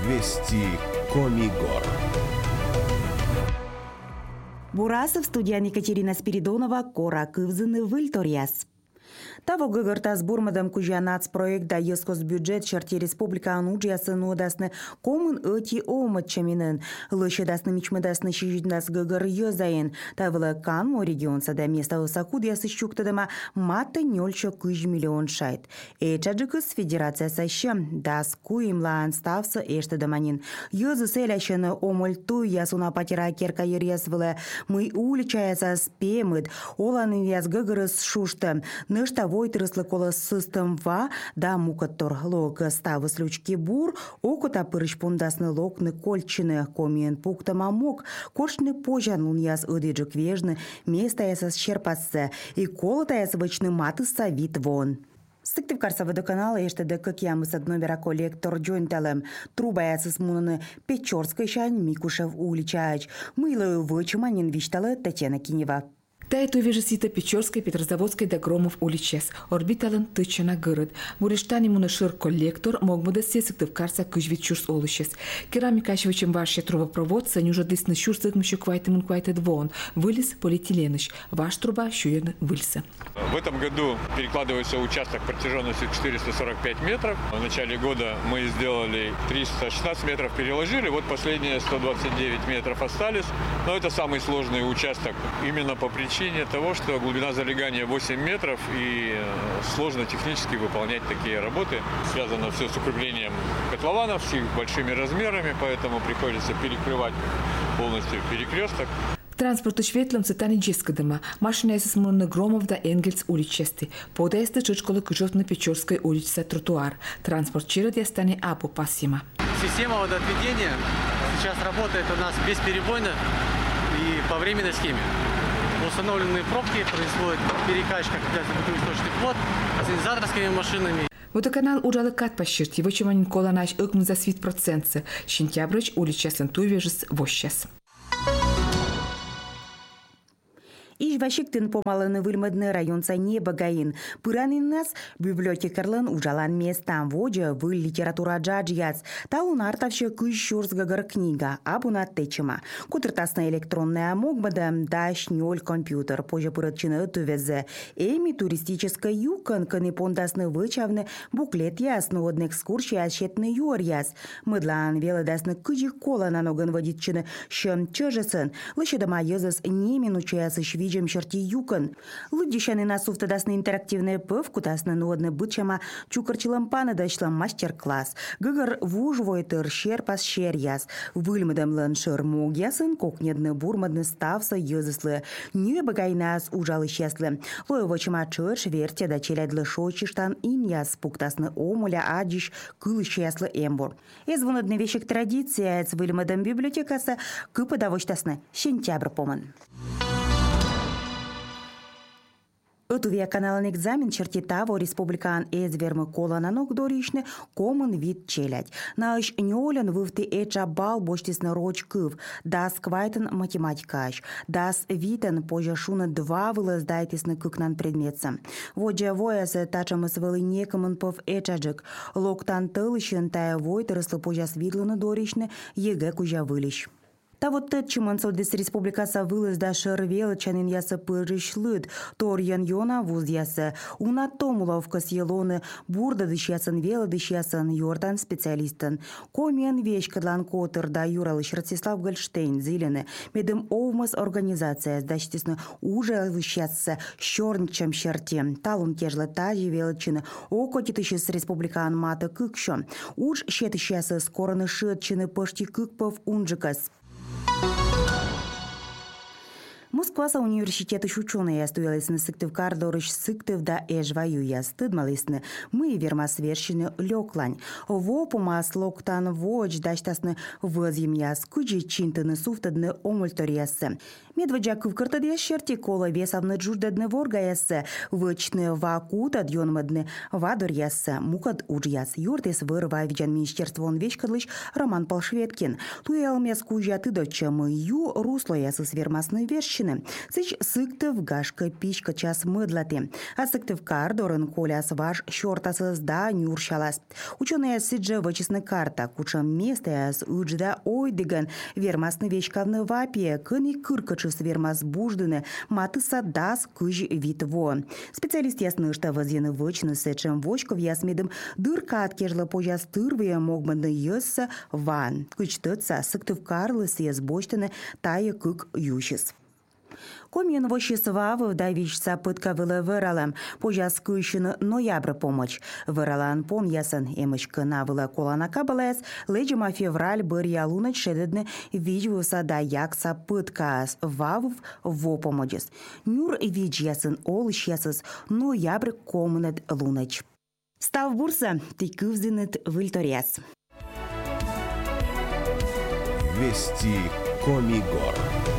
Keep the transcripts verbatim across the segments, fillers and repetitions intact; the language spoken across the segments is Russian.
Вести Комигор. Бурасов, студия Екатерина Спиридонова, Кора Кывзыны, Вильториас. Таво гыгыртас бурмадам кужанац проекта ескос бюджет шарти республика ануджиясы нудасны комын öti омыт чаминын. Лышедасны мичмедасны шижиднас гыгыр йозайын. Тавылы канмо регионсада места усакудиясы щуктадыма матта нёльчо кыж миллион шайт. Эчаджыкыс федерация сащем дас куимлаан ставсы эштадыманин. Йозы селящыны омыльту ясуна патера керка ерьясвылы. Мы уличаяса спемыд. Оланы яс гыгырыс шушты. Нышта войтрыслы колос сыстымва да мукаттор лог ставы слючки бур, окута пырыш пундасны локны кольчины комиен пуктама мок, коршны пожан луньяс ыдыджик вежны, места ясас щерпассы, и колота яс вычны маты савит вон. Сыктыв карса водоканала ештеде кыкьямыс номера коллектор джойнталем. Труба ясыс муныны Печорской шань Микушев уличач. Мылою вычыманин вишталы Татьяна Кинева. Тайту вежесита Печорской, Петрозаводской до Громов уличес. Орбиталын тычына гырыт. Мурештани мунышыр коллектор могмыда сесыктыв карса кыжвит чурс олышес. Керамика швычем ваше трубопровод санюжа дысны чурсык мщу квайтымын квайтед вон. Вылез полиэтиленыш. Ваш труба щуен выльса. В этом году перекладывается участок протяженностью четыреста сорок пять метров. В начале года мы сделали триста шестнадцать метров, переложили. Вот последние сто двадцать девять метров остались. Но это самый сложный участок именно по причине того, что глубина залегания восемь метров и сложно технически выполнять такие работы. Связано все с укреплением котлованов, с их большими размерами, поэтому приходится перекрывать полностью перекресток. Транспорту шветлым цитани джескадыма. Машина ясыс муны Громов да Энгельс уличесты. Подаесты чучколы кыжот на Печорской улице тротуар. Транспорт чирот ястани апу пассима. Система водоотведения сейчас работает у нас бесперебойно и по временной схеме. Установленные пробки, происходит перекачка в источный вод ассенизаторскими машинами. Водоканал ужалы кат пощирти, вычеманин коланаш ыкмы за свит процентсы. Сентябрыч уличесен туйвежес вощес. Иж вашиктын помалыны выльмадны районца не багаин. Пыранин нас библиотекарлын ужалан местан воджа выль литература джаджияц. Талун артавшы кыш шурсгагар книга, абуна течима. Кутыртасна электронная могбада, даш нёль компьютер, позже пырытчыны тувезе. Эми туристическая юкан, каны пондасны вычавны, буклет ясны одны экскурсии асчетны юр яс. Мыдлан велодасны кыжик кола на ноган водитчыны шым чыжысын. Лышедама езыс не минучаясы швидж черти юкан. Лыддищаны насуфта дасны интерактивный пыв, кутасны нуодны бытчама чукарчылым паны дашлам мастер-класс. Гыгар вужвойтыр шерпас шерьяс. Выльмадамлын шыр могьясын, кокнедны бурмадны ставса езыслы. Не багайнас ужалы счастлы. Лоевочама чырш верте да челядлы шочиштан иньяс пуктасны омуля адиш кылы счастлы эмбур. Эзвонадны вещик традиция с выльмадам библиотекаса кыпы давочтасны сентябрь поман. Отувия каналын экзамен черти таво республикан эзвермы колананок доришны комын вид челядь. Наш нёлен вывты эча бал боштисны роч кыв, дас квайтын математикаш, дас витен позже шуны два вылаздайтисны кыкнан предметса. Воджа воясы тачамыс вылы некомын пов эчаджик, локтан тылышын тая войтерыслы позже свидлыны доришны егэ кужа вылищ. Та вот тет чимансо дес республикаса вылез да шервел чанин яса пырыш лыд, тор ян йона вуз яса, уна томуловка съелоны, бурда дыш ясан вела дыш ясан йортан специалистан. Комен вещь кадлан котыр да юралыш Ростислав Гольштейн зилены, медым овмас организация сдачтисны уже вещаться щорнчем щерте. Талун кежла тажи велчины, окотитыш с республикан мата кыкшо. Уж щетыш яса скорыны шытчины пышти кыкпов унжикас. Москваса университеты ученые стоялись на сыктыв кардорыш сыктыв да эжваю я стыдмалисны. Мы верма свершины лёклань. Вопу мас локтан воч даштасны возьем яс куджи чинтыны суфтадны омульториясы. Медведжак в картаде шерти кола весавны джуждадны воргаясы. Вычны вакута дьонмадны вадор ясы. Мукад уджяс. Юртес вырва видян министерство он вечкадлыш Роман Полшветкин. Туялмес кужа тыдоча мы ю русло ясы свермасны вершины. сбуждены. Сыч сыктыв гашка пичка час мыдлаты. А сыктыв кардорын коляс ваш щортасыз да нюршалас. Ученые сидже вычесны карта, кучам места с уджда ойдыган вермасны вечкавны вапе, кыни кыркачыс вермас буждыны, матыса дас кыж витво. Специалист ясны, что возены вычны сечем вочков ясмедым дырка откежла пожас тырвые могбанды йысса ван. Кычтыца сыктыв карлыс езбочтыны тая кык ющис. Комин вощесвав давичца пытка вылы выралам, пожас кыщыны ноябрь помощь. Выралан пон ясын эмычкына вылы колана кабалес, леджима февраль бір ялунач шедедны виджуса да якса пыткас вавов во помощес. Нюр видж ясын олыш ясыз ноябрь комнет лунач. Став бурса тикывзинет вильторяс. Вести Комигор.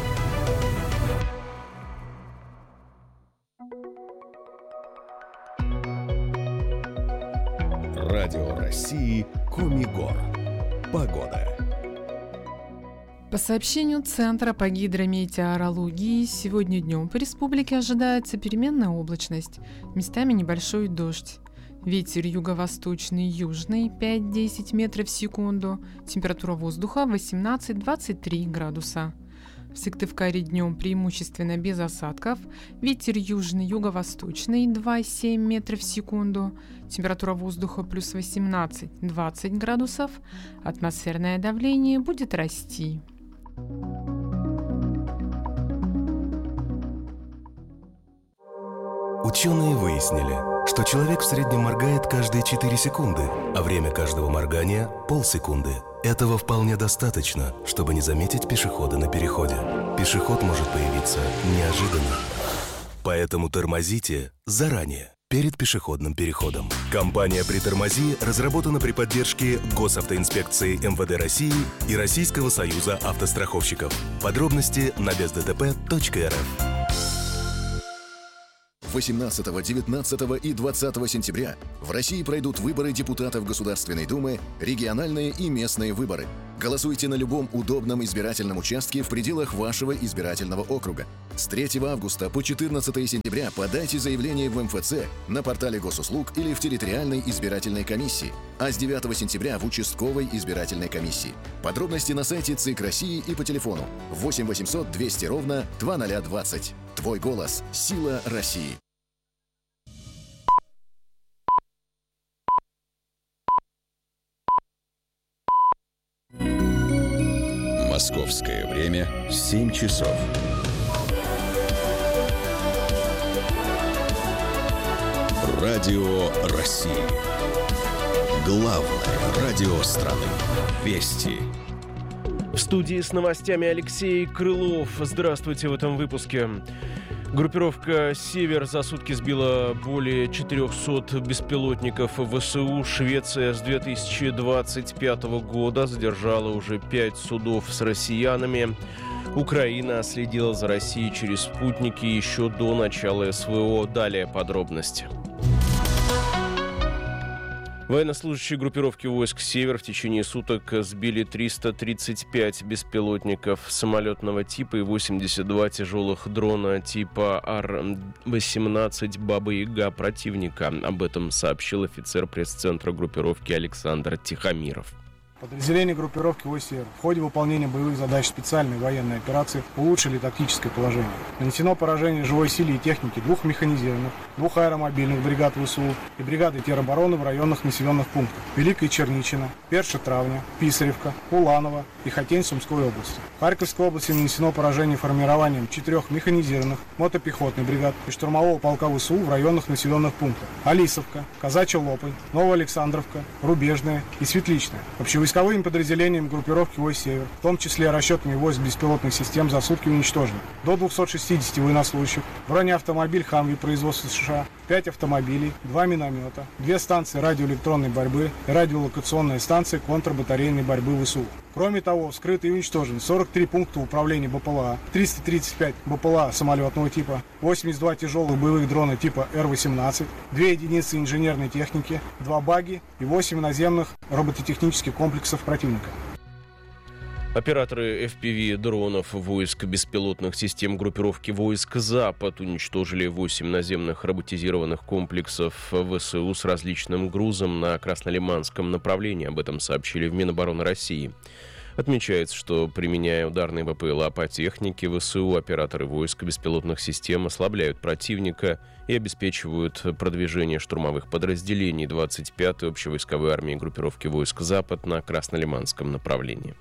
Радио России Комигор. Погода. По сообщению Центра по гидрометеорологии, сегодня днем по республике ожидается переменная облачность, местами небольшой дождь. Ветер юго-восточный, южный пять-десять метров в секунду, температура воздуха восемнадцать-двадцать три градуса. В Сыктывкаре днем преимущественно без осадков, ветер южный, юго-восточный два-семь метров в секунду, температура воздуха плюс восемнадцать-двадцать градусов, атмосферное давление будет расти. Ученые выяснили, что человек в среднем моргает каждые четыре секунды, а время каждого моргания – полсекунды. Этого вполне достаточно, чтобы не заметить пешехода на переходе. Пешеход может появиться неожиданно. Поэтому тормозите заранее, перед пешеходным переходом. Компания «Притормози» разработана при поддержке Госавтоинспекции эм вэ дэ России и Российского союза автостраховщиков. Подробности на без дэ тэ пэ точка эр эф. восемнадцатого, девятнадцатого и двадцатого сентября в России пройдут выборы депутатов Государственной Думы, региональные и местные выборы. Голосуйте на любом удобном избирательном участке в пределах вашего избирательного округа. С третьего августа по четырнадцатое сентября подайте заявление в эм эф цэ, на портале госуслуг или в территориальной избирательной комиссии, а с девятого сентября в участковой избирательной комиссии. Подробности на сайте ЦИК России и по телефону восемь восемьсот двести ровно два ноль двадцать. Твой голос – сила России. Московское время семь часов. Радио России. Главное радио страны. Вести. В студии с новостями Алексей Крылов. Здравствуйте в этом выпуске. Группировка «Север» за сутки сбила более четырехсот беспилотников ВСУ. Швеция с две тысячи двадцать пятого года задержала уже пять судов с россиянами. Украина следила за Россией через спутники еще до начала эс вэ о. Далее подробности. Военнослужащие группировки войск «Север» в течение суток сбили триста тридцать пять беспилотников самолетного типа и восемьдесят два тяжелых дрона типа ар восемнадцать «Баба-Яга» противника. Об этом сообщил офицер пресс-центра группировки Александр Тихомиров. Подразделения группировки войск «Север» в ходе выполнения боевых задач специальной военной операции улучшили тактическое положение. Нанесено поражение живой силе и технике двух механизированных, двух аэромобильных бригад ВСУ и бригады теробороны в районных населенных пунктах Великая Черничина, Перша-Травня, Писаревка, Уланово и Хотень Сумской области. В Харьковской области нанесено поражение формированием четырех механизированных мотопехотных бригад и штурмового полка ВСУ в районных населенных пунктах Алисовка, Казачья Лопань, Новоалександровка, Рубежная и Светличная. Общевойсковые Войсковыми подразделениями группировки войск «Север», в том числе расчетами войск беспилотных систем, за сутки уничтожено до двухсот шестидесяти военнослужащих, бронеавтомобиль «Хамви» производства США, пять автомобилей, два миномета, две станции радиоэлектронной борьбы и радиолокационная станция контрбатарейной борьбы ВСУ. Кроме того, вскрыты и уничтожены сорок три пункта управления БПЛА, триста тридцать пять БПЛА самолетного типа, восемьдесят два тяжелых боевых дрона типа эр восемнадцать, две единицы инженерной техники, два багги и восемь наземных робототехнических комплексов противника. Операторы эф пи ви-дронов войск беспилотных систем группировки войск «Запад» уничтожили восемь наземных роботизированных комплексов вэ эс у с различным грузом на Краснолиманском направлении. Об этом сообщили в Минобороны России. Отмечается, что, применяя ударные вэ пэ эл а по технике вэ эс у, операторы войск беспилотных систем ослабляют противника и обеспечивают продвижение штурмовых подразделений двадцать пятой общевойсковой армии группировки войск «Запад» на Краснолиманском направлении.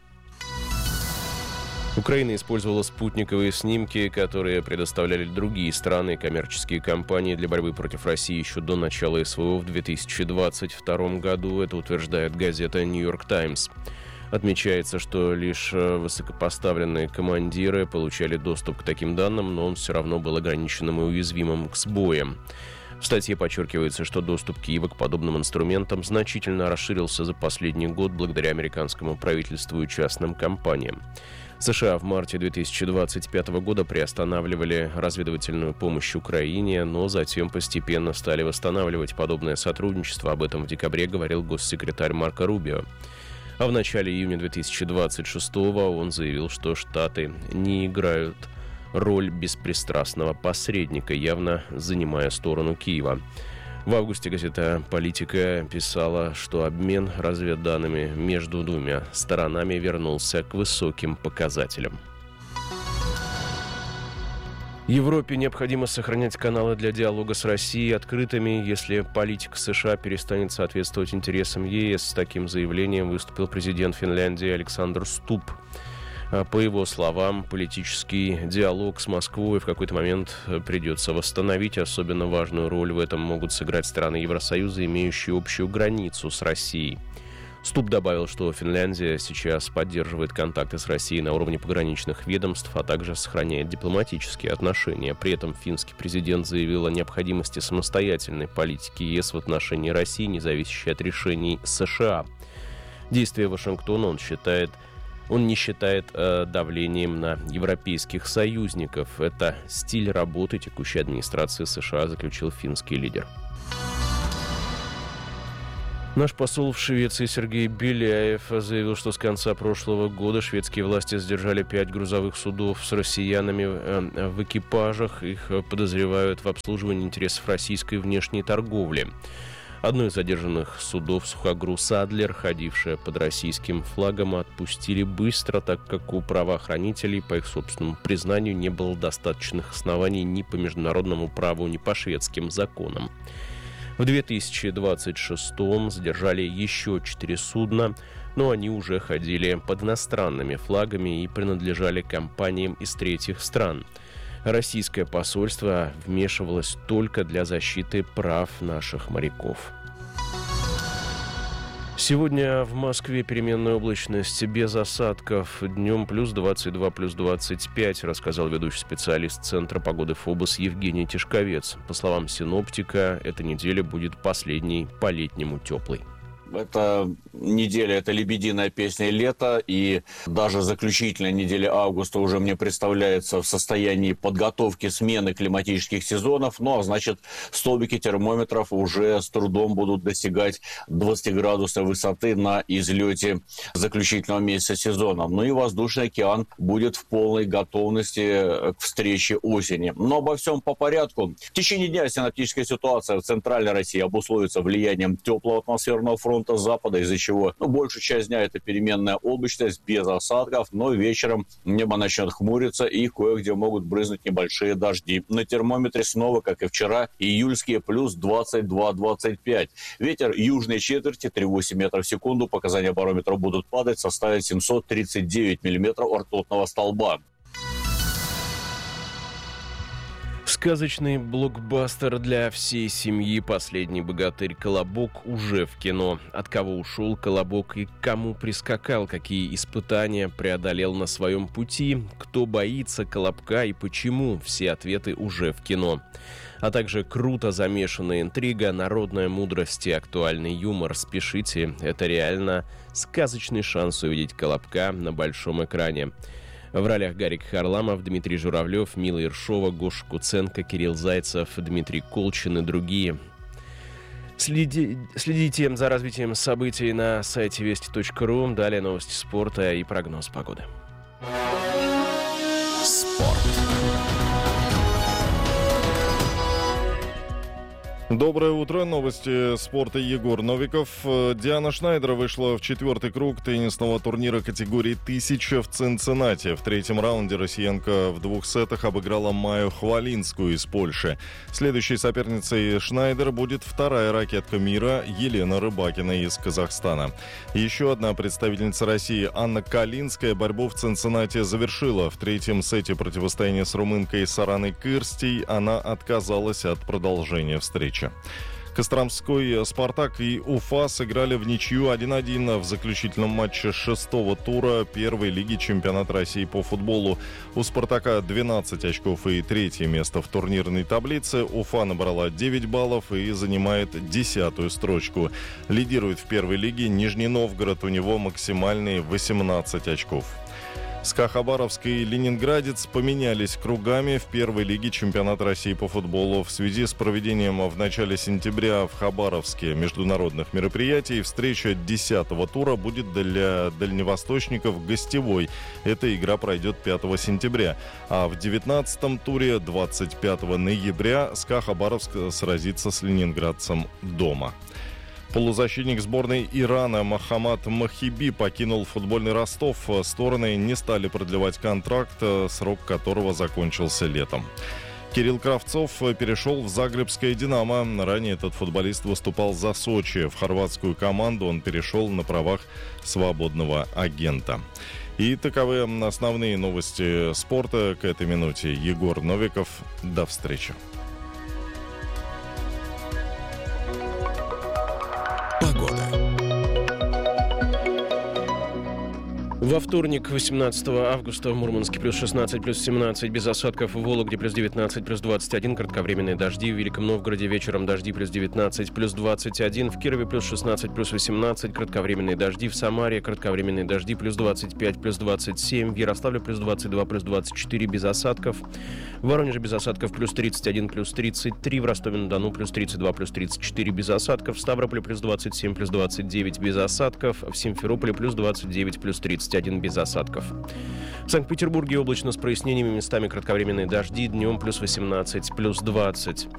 Украина использовала спутниковые снимки, которые предоставляли другие страны и коммерческие компании для борьбы против России еще до начала эс вэ о в две тысячи двадцать втором году. Это утверждает газета «Нью-Йорк Таймс». Отмечается, что лишь высокопоставленные командиры получали доступ к таким данным, но он все равно был ограниченным и уязвимым к сбоям. В статье подчеркивается, что доступ Киева к подобным инструментам значительно расширился за последний год благодаря американскому правительству и частным компаниям. США в марте две тысячи двадцать пятого года приостанавливали разведывательную помощь Украине, но затем постепенно стали восстанавливать подобное сотрудничество. Об этом в декабре говорил госсекретарь Марко Рубио. А в начале июня две тысячи двадцать шестого он заявил, что Штаты не играют роль беспристрастного посредника, явно занимая сторону Киева. В августе газета «Политика» писала, что обмен разведданными между двумя сторонами вернулся к высоким показателям. Европе необходимо сохранять каналы для диалога с Россией открытыми, если политика США перестанет соответствовать интересам е эс. С таким заявлением выступил президент Финляндии Александр Стуб. По его словам, политический диалог с Москвой в какой-то момент придется восстановить. Особенно важную роль в этом могут сыграть страны Евросоюза, имеющие общую границу с Россией. Стуб добавил, что Финляндия сейчас поддерживает контакты с Россией на уровне пограничных ведомств, а также сохраняет дипломатические отношения. При этом финский президент заявил о необходимости самостоятельной политики е эс в отношении России, не зависящей от решений США. Действия Вашингтона он считает Он не считает э, давлением на европейских союзников. Это стиль работы текущей администрации США, заключил финский лидер. Наш посол в Швеции Сергей Беляев заявил, что с конца прошлого года шведские власти задержали пять грузовых судов с россиянами э, в экипажах. Их подозревают в обслуживании интересов российской внешней торговли. Одно из задержанных судов, сухогруз «Адлер», ходившее под российским флагом, отпустили быстро, так как у правоохранителей, по их собственному признанию, не было достаточных оснований ни по международному праву, ни по шведским законам. В две тысячи двадцать шестом задержали еще четыре судна, но они уже ходили под иностранными флагами и принадлежали компаниям из третьих стран. Российское посольство вмешивалось только для защиты прав наших моряков. Сегодня в Москве переменная облачность без осадков. Днем плюс двадцать два, плюс двадцать пять, рассказал ведущий специалист Центра погоды ФОБОС Евгений Тишковец. По словам синоптика, эта неделя будет последней по-летнему теплой. Эта неделя – это лебединая песня лета, и даже заключительная неделя августа уже мне представляется в состоянии подготовки смены климатических сезонов. Ну, а значит, столбики термометров уже с трудом будут достигать двадцать градусов высоты на излете заключительного месяца сезона. Ну и воздушный океан будет в полной готовности к встрече осени. Но обо всем по порядку. В течение дня синоптическая ситуация в центральной России обусловится влиянием теплого атмосферного фронта с запада, из-за чего ну, большую часть дня это переменная облачность без осадков, но вечером небо начнет хмуриться и кое-где могут брызнуть небольшие дожди. На термометре снова, как и вчера, июльские плюс двадцать два - двадцать пять. Ветер южной четверти три целых восемь метров в секунду. Показания барометра будут падать, составят семьсот тридцать девять миллиметров ртутного столба. Сказочный блокбастер для всей семьи «Последний богатырь. Колобок» уже в кино. От кого ушел Колобок и к кому прискакал, какие испытания преодолел на своем пути, кто боится Колобка и почему, все ответы уже в кино. А также круто замешанная интрига, народная мудрость и актуальный юмор. Спешите, это реально сказочный шанс увидеть Колобка на большом экране. В ролях Гарик Харламов, Дмитрий Журавлев, Мила Ершова, Гоша Куценко, Кирилл Зайцев, Дмитрий Колчин и другие. Следи, следите за развитием событий на сайте вести точка ру. Далее новости спорта и прогноз погоды. Спорт. Доброе утро. Новости спорта. Егор Новиков. Диана Шнайдер вышла в четвертый круг теннисного турнира категории тысяча в Цинциннати. В третьем раунде россиянка в двух сетах обыграла Майю Хвалинскую из Польши. Следующей соперницей Шнайдер будет вторая ракетка мира Елена Рыбакина из Казахстана. Еще одна представительница России Анна Калинская борьбу в Цинциннати завершила. В третьем сете противостояния с румынкой Сараной Кырстей она отказалась от продолжения встречи. Костромской «Спартак» и Уфа сыграли в ничью один-один в заключительном матче шестого тура первой лиги чемпионата России по футболу. У «Спартака» двенадцать очков и третье место в турнирной таблице. Уфа набрала девять баллов и занимает десятую строчку. Лидирует в первой лиге Нижний Новгород, у него максимальные восемнадцать очков. СКА Хабаровск и Ленинградец поменялись кругами в первой лиге чемпионата России по футболу. В связи с проведением в начале сентября в Хабаровске международных мероприятий встреча десятого тура будет для дальневосточников гостевой. Эта игра пройдет пятого сентября. А в девятнадцатом туре двадцать пятого ноября СКА Хабаровск сразится с ленинградцем дома. Полузащитник сборной Ирана Мохаммад Махиби покинул футбольный Ростов. Стороны не стали продлевать контракт, срок которого закончился летом. Кирилл Кравцов перешел в загребское «Динамо». Ранее этот футболист выступал за Сочи. В хорватскую команду он перешел на правах свободного агента. И таковы основные новости спорта к этой минуте. Егор Новиков. До встречи. Во вторник, восемнадцатого августа, в Мурманске плюс шестнадцать, плюс семнадцать, без осадков. В Вологде плюс девятнадцать, плюс двадцать один, кратковременные дожди. В Великом Новгороде вечером дожди плюс девятнадцать, плюс двадцать один. В Кирове плюс шестнадцать, плюс восемнадцать, кратковременные дожди. В Самаре кратковременные дожди плюс двадцать пять, плюс двадцать семь. В Ярославле плюс двадцать два, плюс двадцать четыре, без осадков. В Воронеже без осадков плюс тридцать один, плюс тридцать три. В Ростове-на-Дону плюс тридцать два, плюс тридцать четыре, без осадков. В Ставрополе плюс двадцать семь, плюс двадцать девять, без осадков. В Симферополе плюс двадцать девять, плюс тридцать один, без осадков. В Санкт-Петербурге облачно с прояснениями, местами кратковременные дожди, днем плюс восемнадцать, плюс двадцать.